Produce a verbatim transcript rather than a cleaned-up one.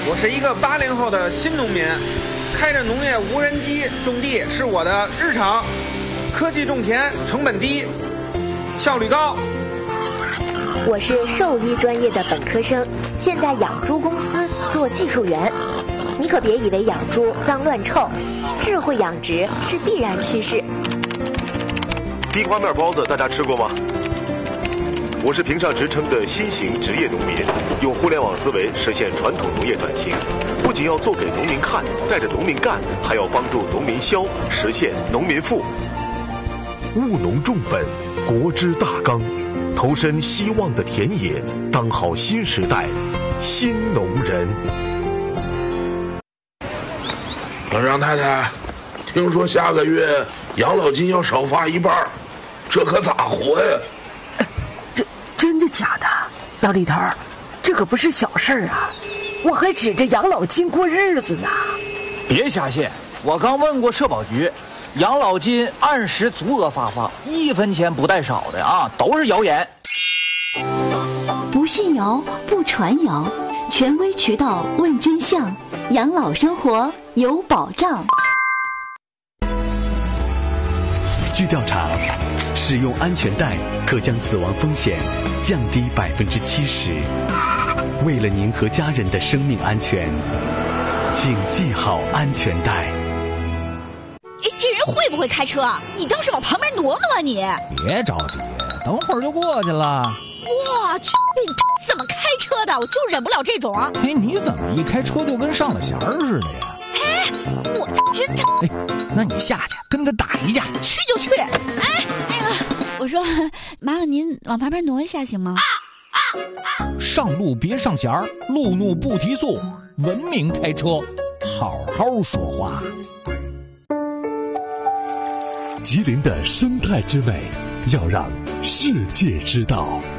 我是一个八零后的新农民，开着农业无人机种地是我的日常。科技种田，成本低，效率高。 我是兽医专业的本科生，现在养猪公司做技术员。你可别以为养猪脏乱臭，智慧养殖是必然趋势。 地瓜面包子大家吃过吗？我是评上职称的新型职业农民，用互联网思维实现传统农业转型，不仅要做给农民看，带着农民干，还要帮助农民消，实现农民富。务农重本，国之大纲，投身希望的田野，当好新时代新农人。 老张太太，听说下个月养老金要少发一半，这可咋活呀？ 这真的假的？老李头，这可不是小事儿啊！我还指着养老金过日子呢。 别瞎信，我刚问过社保局，养老金按时足额发放，一分钱不带少的啊，都是谣言。 不信谣，不传谣，权威渠道问真相，养老生活有保障。 据调查，使用安全带可将死亡风险降低百分之七十。为了您和家人的生命安全，请系好安全带。 哎，这人会不会开车？你倒是往旁边挪挪啊你！ 别着急，等会儿就过去了。 我去，你怎么开车的？我就忍不了这种。 哎，你怎么一开车就跟上了弦儿似的呀？ 哎，我真的…… 哎，那你下去跟他打一架。 去就去。哎，那个，我说，麻烦您往旁边挪一下行吗？ 上路别上弦儿，路怒不提速，文明开车，好好说话。 吉林的生态之美，要让世界知道。